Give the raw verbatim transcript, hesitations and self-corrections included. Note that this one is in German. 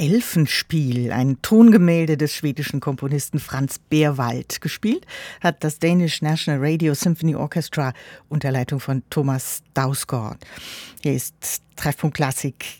Elfenspiel, ein Tongemälde des schwedischen Komponisten Franz Berwald. Gespielt hat das Danish National Radio Symphony Orchestra unter Leitung von Thomas Dausgaard. Hier ist Treffpunkt Klassik